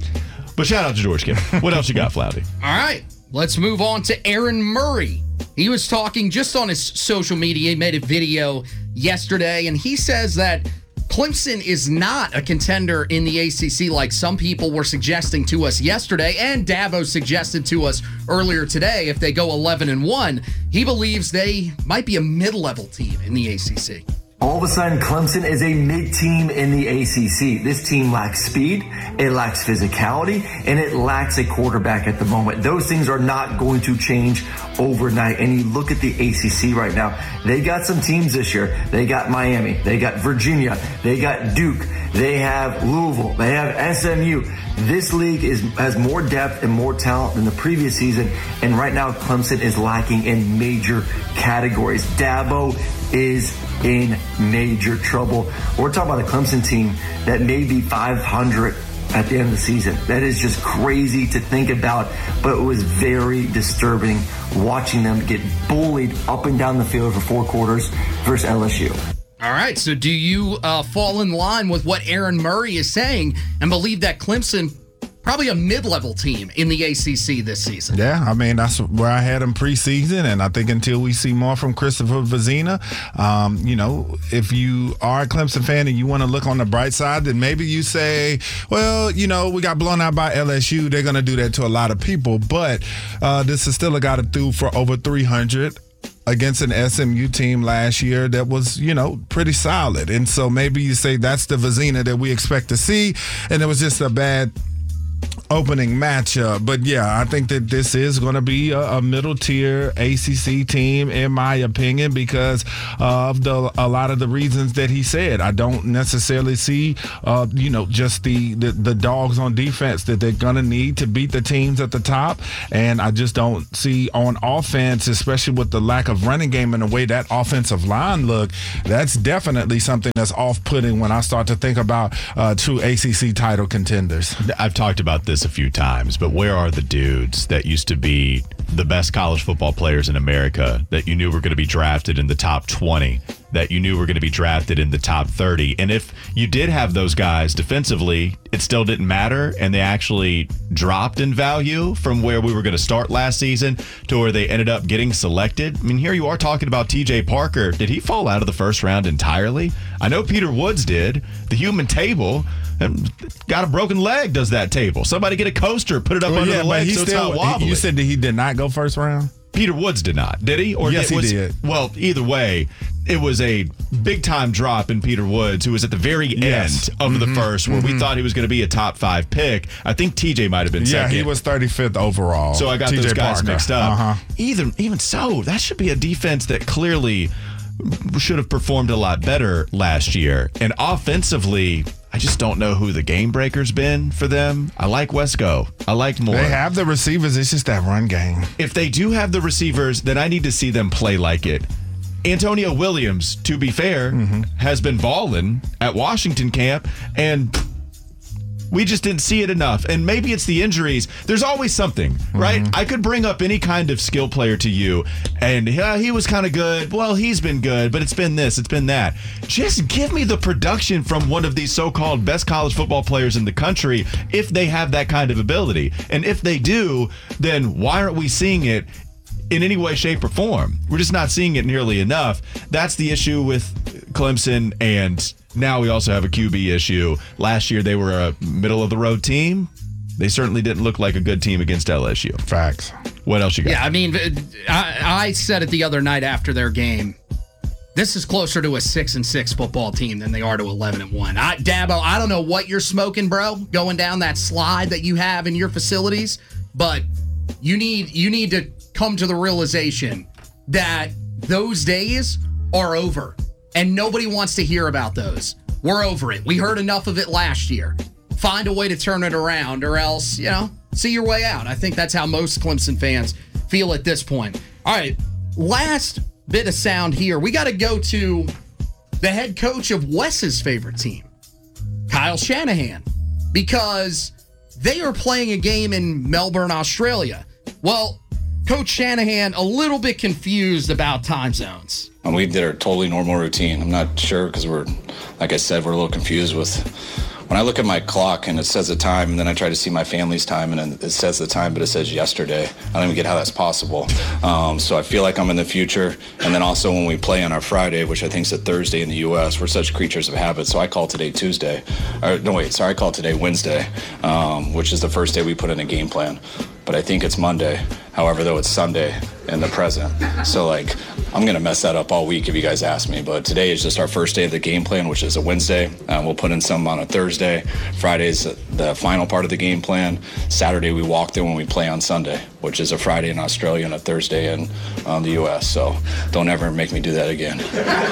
But shout out to George Kittle. What else you got, Flouty? All right, let's move on to Aaron Murray. He was talking just on his social media. He made a video yesterday, and he says that Clemson is not a contender in the A C C like some people were suggesting to us yesterday, and Davo suggested to us earlier today. If they go eleven and one, he believes they might be a mid-level team in the A C C. All of a sudden, Clemson is a mid-team in the A C C. This team lacks speed, it lacks physicality, and it lacks a quarterback at the moment. Those things are not going to change overnight. And you look at the A C C right now, they got some teams this year. They got Miami, they got Virginia, they got Duke, they have Louisville, they have S M U. This league is has more depth and more talent than the previous season, and right now Clemson is lacking in major categories. Dabo is in major trouble. We're talking about a Clemson team that may be five hundred at the end of the season. That is just crazy to think about, but it was very disturbing watching them get bullied up and down the field for four quarters versus L S U. All right, so do you uh, fall in line with what Aaron Murray is saying and believe that Clemson probably a mid-level team in the A C C this season? Yeah, I mean, that's where I had him preseason, and I think until we see more from Christopher Vizina, um, you know, if you are a Clemson fan and you want to look on the bright side, then maybe you say, well, you know, we got blown out by L S U. They're going to do that to a lot of people, but uh, this is still a guy that threw for over three hundred against an S M U team last year that was, you know, pretty solid. And so maybe you say that's the Vizina that we expect to see, and it was just a bad opening matchup. But yeah, I think that this is going to be a, a middle tier A C C team, in my opinion, because of the a lot of the reasons that he said. I don't necessarily see, uh, you know, just the, the the dogs on defense that they're going to need to beat the teams at the top, and I just don't see on offense, especially with the lack of running game and the way that offensive line look. That's definitely something that's off-putting when I start to think about uh, true A C C title contenders. I've talked about this a few times, but where are the dudes that used to be the best college football players in America that you knew were going to be drafted in the top twenty, that you knew were going to be drafted in the top thirty? And if you did have those guys defensively, it still didn't matter, and they actually dropped in value from where we were going to start last season to where they ended up getting selected. I mean, here you are talking about T J Parker. Did he fall out of the first round entirely? I know Peter Woods did. The human table got a broken leg, does that table. Somebody get a coaster, put it up well, under yeah, the leg he so still, it's not wobbly. You said that he did not go first round? Peter Woods did not. Did he? Or yes, it was, he did. Well, either way, it was a big-time drop in Peter Woods, who was at the very yes. end of mm-hmm. the first, where mm-hmm. we thought he was going to be a top five pick. I think T J might have been yeah, second. Yeah, he was thirty-fifth overall. So I got T J those guys Parker. mixed up. Uh-huh. Either, even so, that should be a defense that clearly should have performed a lot better last year. And offensively, I just don't know who the game breaker's been for them. I like Wesco. I like Moore. They have the receivers. It's just that run game. If they do have the receivers, then I need to see them play like it. Antonio Williams, to be fair, mm-hmm. has been balling at Washington camp, and we just didn't see it enough. And maybe it's the injuries. There's always something, right? Mm-hmm. I could bring up any kind of skill player to you, and yeah, he was kind of good. Well, he's been good, but it's been this, it's been that. Just give me the production from one of these so-called best college football players in the country if they have that kind of ability. And if they do, then why aren't we seeing it in any way, shape, or form? We're just not seeing it nearly enough. That's the issue with Clemson, and now we also have a Q B issue. Last year, they were a middle-of-the-road team. They certainly didn't look like a good team against L S U. Facts. What else you got? Yeah, I mean, I, I said it the other night after their game. This is closer to a six and six football team than they are to eleven and one. I, Dabo, I don't know what you're smoking, bro, going down that slide that you have in your facilities, but you need you need to come to the realization that those days are over, and nobody wants to hear about those. We're over it. We heard enough of it last year. Find a way to turn it around, or else, you know, see your way out. I think that's how most Clemson fans feel at this point. All right, last bit of sound here. We got to go to the head coach of Wes's favorite team, Kyle Shanahan, because they are playing a game in Melbourne, Australia. Well, Coach Shanahan a little bit confused about time zones. And we did our totally normal routine. I'm not sure because we're, like I said, we're a little confused with, when I look at my clock and it says the time, and then I try to see my family's time and it says the time, but it says yesterday. I don't even get how that's possible. Um, so I feel like I'm in the future. And then also when we play on our Friday, which I think is a Thursday in the U S, we're such creatures of habit. So I call today Tuesday. Or, no, wait, sorry, I call today Wednesday, um, which is the first day we put in a game plan. But I think it's Monday. However, though, it's Sunday in the present. So, like, I'm going to mess that up all week if you guys ask me. But today is just our first day of the game plan, which is a Wednesday. Uh, we'll put in some on a Thursday. Friday's the final part of the game plan. Saturday, we walk through when we play on Sunday, which is a Friday in Australia and a Thursday in um, the U S. So don't ever make me do that again.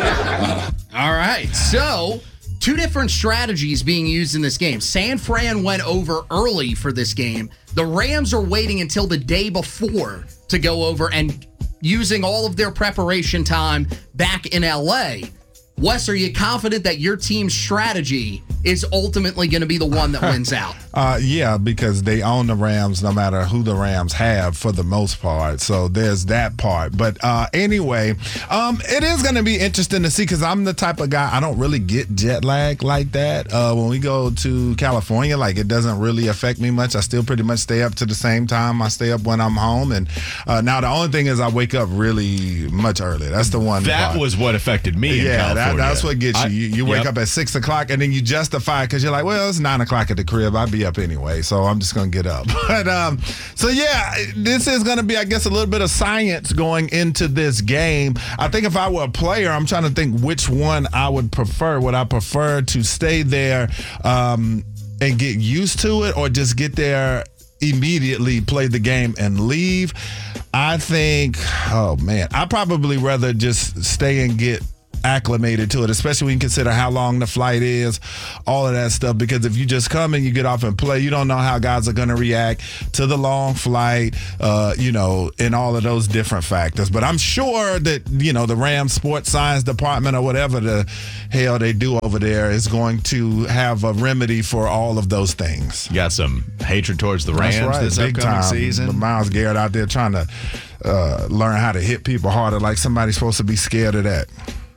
uh. All right. So two different strategies being used in this game. San Fran went over early for this game. The Rams are waiting until the day before to go over and using all of their preparation time back in L A. Wes, are you confident that your team's strategy is ultimately going to be the one that wins out? Uh, yeah, because they own the Rams no matter who the Rams have for the most part. So there's that part. But uh, anyway, um, it is going to be interesting to see because I'm the type of guy, I don't really get jet lag like that. Uh, when we go to California, like it doesn't really affect me much. I still pretty much stay up to the same time I stay up when I'm home. And uh, now the only thing is I wake up really much earlier. That's the one That part. was what affected me in yeah, California. That, that's what gets you. I, You, you wake yep. up at six o'clock and then you justify it because you're like, well, it's nine o'clock at the crib. I'd be up anyway, so I'm just going to get up. But um, so, yeah, this is going to be, I guess, a little bit of science going into this game. I think if I were a player, I'm trying to think which one I would prefer. Would I prefer to stay there um, and get used to it or just get there immediately, play the game, and leave? I think, oh, man, I'd probably rather just stay and get acclimated to it, especially when you consider how long the flight is, all of that stuff. Because if you just come and you get off and play, you don't know how guys are going to react to the long flight, uh, you know, and all of those different factors. But I'm sure that, you know, the Rams Sports Science Department or whatever the hell they do over there is going to have a remedy for all of those things. You got some hatred towards the Rams That's right, this big upcoming time. season. Myles Garrett out there trying to uh, learn how to hit people harder, like somebody's supposed to be scared of that.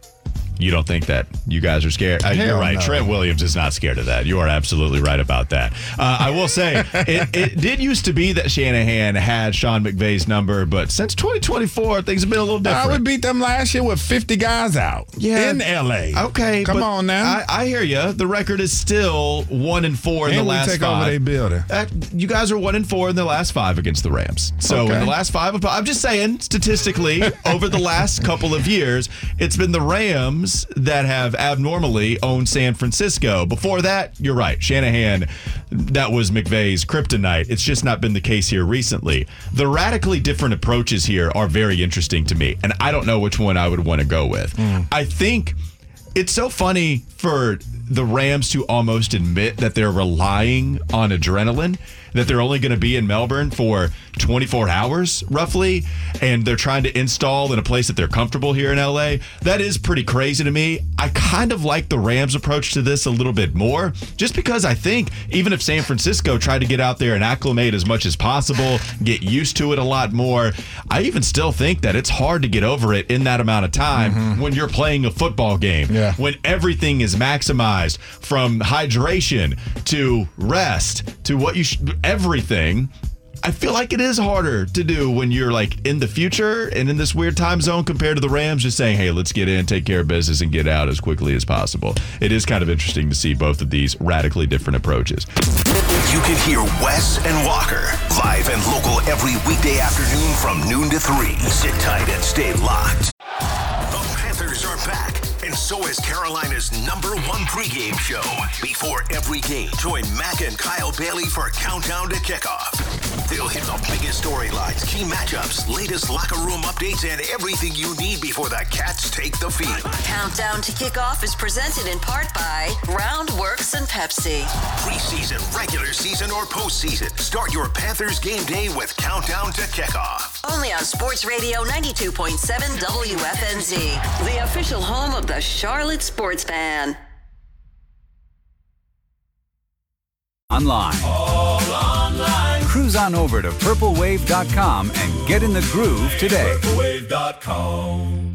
You don't think that you guys are scared? Uh, you're right. no. Trent Williams is not scared of that. You are absolutely right about that. Uh, I will say, it, it did used to be that Shanahan had Sean McVay's number, but since twenty twenty-four, things have been a little different. I would beat them last year with fifty guys out Yeah. in L A. Okay, Come but on now. I, I hear you. The record is still one and four in And the we last take five. over their building. Uh, you guys are one and four in the last five against the Rams. So Okay. in the last five, I'm just saying, statistically, over the last couple of years, it's been the Rams that have abnormally owned San Francisco. Before that, you're right, Shanahan, that was McVay's kryptonite. It's just not been the case here recently. The radically different approaches here are very interesting to me, and I don't know which one I would want to go with. Mm. I think it's so funny for the Rams to almost admit that they're relying on adrenaline, that they're only going to be in Melbourne for twenty-four hours, roughly, and they're trying to install in a place that they're comfortable here in L A. That is pretty crazy to me. I kind of like the Rams' approach to this a little bit more, just because I think even if San Francisco tried to get out there and acclimate as much as possible, get used to it a lot more, I even still think that it's hard to get over it in that amount of time mm-hmm. when you're playing a football game, yeah. when everything is maximized from hydration to rest to what you should, everything. I feel like it is harder to do when you're like in the future and in this weird time zone compared to the Rams just saying, hey, let's get in, take care of business, and get out as quickly as possible. It is kind of interesting to see both of these radically different approaches. You can hear Wes and Walker live and local every weekday afternoon from noon to three. Sit tight and stay locked. The Panthers are back, and so is Carolina's number one pregame show. Before every game, join Mac and Kyle Bailey for Countdown to Kickoff. They'll hit the biggest storylines, key matchups, latest locker room updates, and everything you need before the Cats take the field. Countdown to Kickoff is presented in part by Roundworks and Pepsi. Preseason, regular season, or postseason, start your Panthers game day with Countdown to Kickoff. Only on Sports Radio ninety-two point seven W F N Z, the official home of the Charlotte Sports Fan. Online. All online. Cruise on over to purple wave dot com and get in the groove today. purple wave dot com.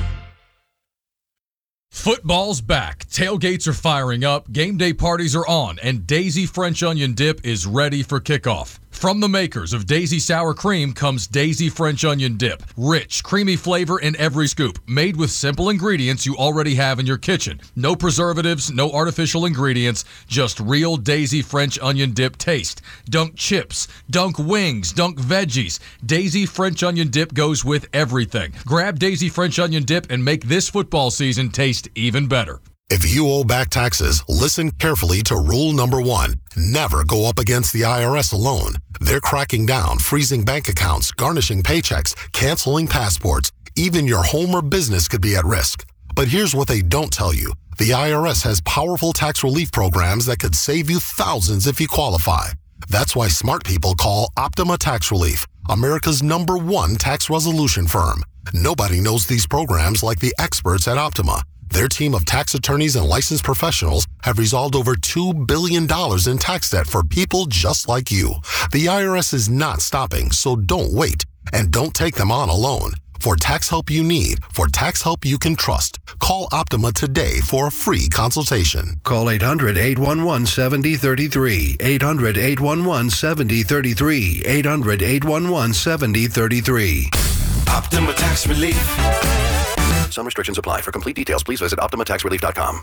Football's back. Tailgates are firing up, game day parties are on, and Daisy French Onion Dip is ready for kickoff. From the makers of Daisy Sour Cream comes Daisy French Onion Dip. Rich, creamy flavor in every scoop. Made with simple ingredients you already have in your kitchen. No preservatives, no artificial ingredients, just real Daisy French Onion Dip taste. Dunk chips, dunk wings, dunk veggies. Daisy French Onion Dip goes with everything. Grab Daisy French Onion Dip and make this football season taste even better. If you owe back taxes, listen carefully to rule number one. Never go up against the I R S alone. They're cracking down, freezing bank accounts, garnishing paychecks, canceling passports. Even your home or business could be at risk. But here's what they don't tell you. The I R S has powerful tax relief programs that could save you thousands if you qualify. That's why smart people call Optima Tax Relief, America's number one tax resolution firm. Nobody knows these programs like the experts at Optima. Their team of tax attorneys and licensed professionals have resolved over two billion dollars in tax debt for people just like you. The I R S is not stopping, so don't wait. And don't take them on alone. For tax help you need, for tax help you can trust, call Optima today for a free consultation. Call eight hundred, eight one one, seven zero three three. eight hundred, eight one one, seven zero three three. eight hundred, eight one one, seven zero three three. Optima Tax Relief. Some restrictions apply. For complete details, please visit optima tax relief dot com.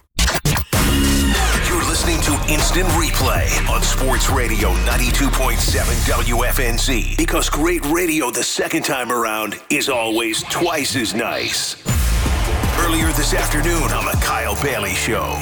You're listening to Instant Replay on Sports Radio ninety-two point seven W F N Z. Because great radio the second time around is always twice as nice. Earlier this afternoon on the Kyle Bailey Show.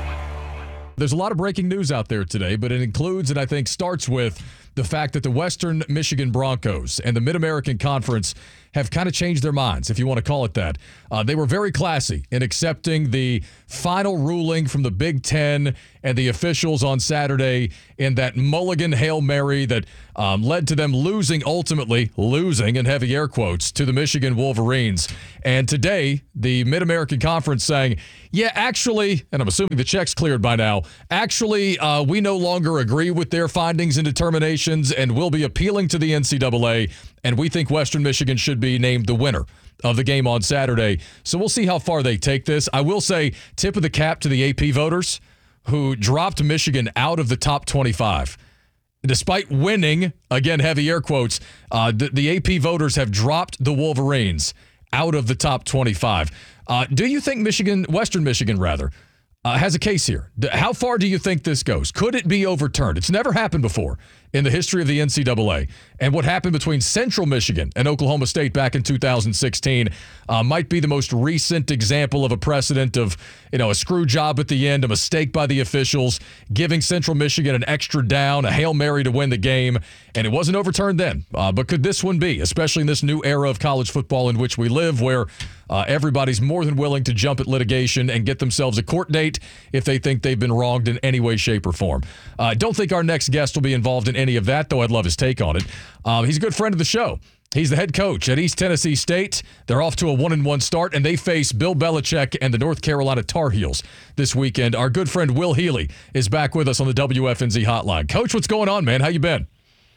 There's a lot of breaking news out there today, but it includes and I think starts with the fact that the Western Michigan Broncos and the Mid-American Conference have kind of changed their minds, if you want to call it that. Uh, they were very classy in accepting the final ruling from the Big Ten and the officials on Saturday in that mulligan Hail Mary that um, led to them losing, ultimately losing, in heavy air quotes, to the Michigan Wolverines. And today, the Mid-American Conference saying, yeah, actually, and I'm assuming the check's cleared by now, actually, uh, we no longer agree with their findings and determinations and will be appealing to the N C double A, and we think Western Michigan should be named the winner of the game on Saturday. So we'll see how far they take this. I will say, tip of the cap to the A P voters who dropped Michigan out of the top twenty-five. Despite winning, again, heavy air quotes, uh, the, the A P voters have dropped the Wolverines out of the top twenty-five. Uh, do you think Michigan, Western Michigan rather, uh, has a case here? How far do you think this goes? Could it be overturned? It's never happened before in the history of the N C double A. And what happened between Central Michigan and Oklahoma State back in two thousand sixteen uh, might be the most recent example of a precedent of, you know, a screw job at the end, a mistake by the officials, giving Central Michigan an extra down, a Hail Mary to win the game, and it wasn't overturned then. Uh, but could this one be, especially in this new era of college football in which we live, where uh, everybody's more than willing to jump at litigation and get themselves a court date if they think they've been wronged in any way, shape, or form? I uh, don't think our next guest will be involved in any of that, though I'd love his take on it. Um, he's a good friend of the show. He's the head coach at East Tennessee State. They're off to a one and one start, and they face Bill Belichick and the North Carolina Tar Heels this weekend. Our good friend Will Healy is back with us on the W F N Z hotline. Coach, what's going on, man? How you been?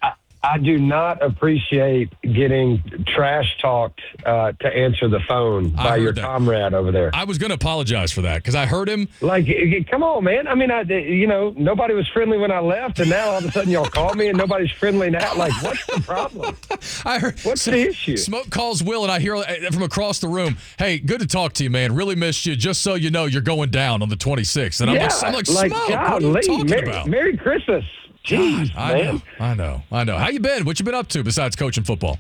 I do not appreciate getting trash talked uh, to answer the phone by your that. comrade over there. I was going to apologize for that because I heard him. Like, come on, man. I mean, I, you know, nobody was friendly when I left, and now all of a sudden y'all call me and nobody's friendly now. Like, what's the problem? I heard. What's the issue? Smoke calls Will, and I hear from across the room, "Hey, good to talk to you, man. Really missed you. Just so you know, you're going down on the twenty-sixth." And yeah, I'm like, I'm like, Smoke, God, what are you Lee, talking Merry, about? Merry Christmas. Jeez, God, I man. know, I know, I know. How you been? What you been up to besides coaching football?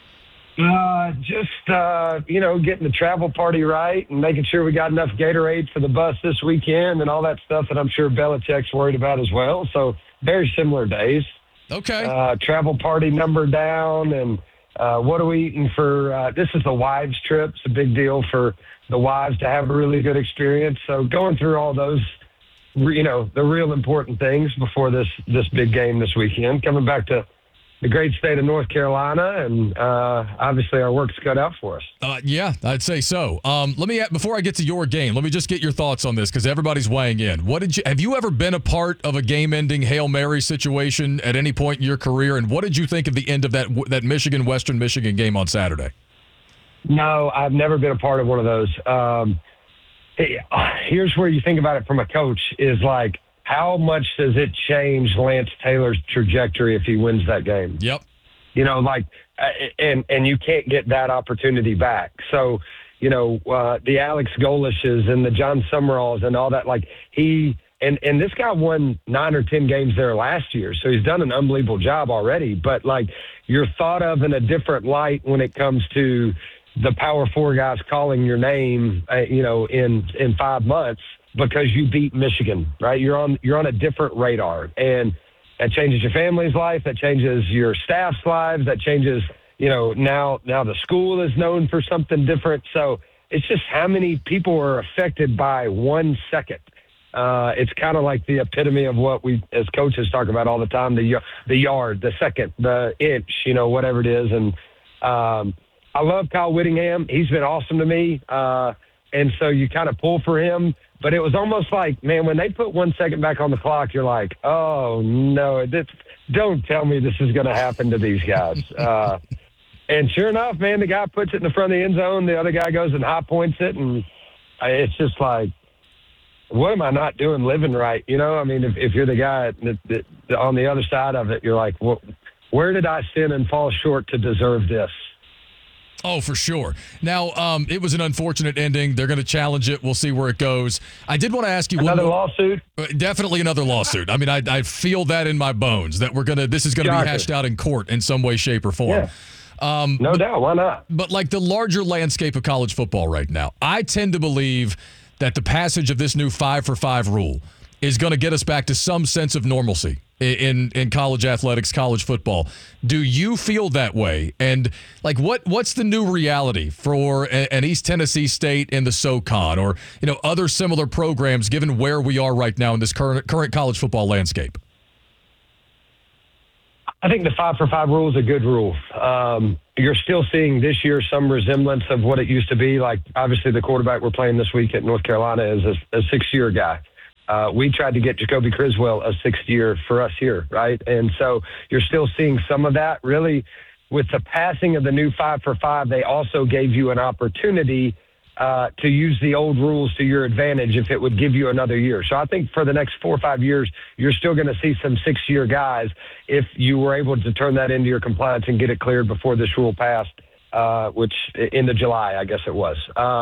Uh, just, uh, you know, getting the travel party right and making sure we got enough Gatorade for the bus this weekend and all that stuff that I'm sure Belichick's worried about as well. So very similar days. Okay. Uh, travel party number down, and uh, what are we eating for? Uh, this is the wives' trip. It's a big deal for the wives to have a really good experience. So going through all those, you know, the real important things before this this big game this weekend. Coming back to the great state of North Carolina, and uh, obviously our work's cut out for us. Uh, yeah, I'd say so. Um, let me before I get to your game, let me just get your thoughts on this because everybody's weighing in. What did you have you ever been a part of a game-ending Hail Mary situation at any point in your career? And what did you think of the end of that that Michigan Western Michigan game on Saturday? No, I've never been a part of one of those. Um, here's where you think about it from a coach is like, how much does it change Lance Taylor's trajectory if he wins that game? Yep. You know, like, and and you can't get that opportunity back. So, you know, uh, the Alex Golishes and the John Summeralls and all that, like he and and this guy won nine or ten games there last year, so he's done an unbelievable job already. But like, you're thought of in a different light when it comes to the Power Four guys calling your name, uh, you know, in in five months. Because you beat Michigan, right? You're on you're on a different radar, and that changes your family's life. That changes your staff's lives. That changes, you know, now now the school is known for something different. So it's just how many people are affected by one second. Uh, it's kind of like the epitome of what we as coaches talk about all the time: the the yard, the second, the inch, you know, whatever it is. And um, I love Kyle Whittingham. He's been awesome to me, uh, and so you kind of pull for him. But it was almost like, man, when they put one second back on the clock, you're like, oh, no, this, don't tell me this is going to happen to these guys. Uh, and sure enough, man, the guy puts it in the front of the end zone. The other guy goes and high points it. And it's just like, what am I not doing living right? You know, I mean, if, if you're the guy that, that, that on the other side of it, you're like, well, where did I sin and fall short to deserve this? Oh, for sure. Now, um, it was an unfortunate ending. They're going to challenge it. We'll see where it goes. I did want to ask you another one lawsuit. Uh, definitely another lawsuit. I mean, I, I feel that in my bones that we're gonna. This is going to be hashed out in court in some way, shape, or form. Yeah. Um, no but, doubt. Why not? But like the larger landscape of college football right now, I tend to believe that the passage of this new five for five rule is going to get us back to some sense of normalcy in in college athletics, college football. Do you feel that way? And like, what what's the new reality for an East Tennessee State in the SoCon, or you know other similar programs, given where we are right now in this current current college football landscape? I think the five for five rule is a good rule. Um, you're still seeing this year some resemblance of what it used to be. Like, obviously, the quarterback we're playing this week at North Carolina is a, a six-year guy. Uh, we tried to get Jacoby Criswell a sixth year for us here, right? And so you're still seeing some of that. Really, with the passing of the new five for five, they also gave you an opportunity uh, to use the old rules to your advantage if it would give you another year. So I think for the next four or five years, you're still going to see some six-year guys if you were able to turn that into your compliance and get it cleared before this rule passed, uh, which in the July, I guess it was. Um,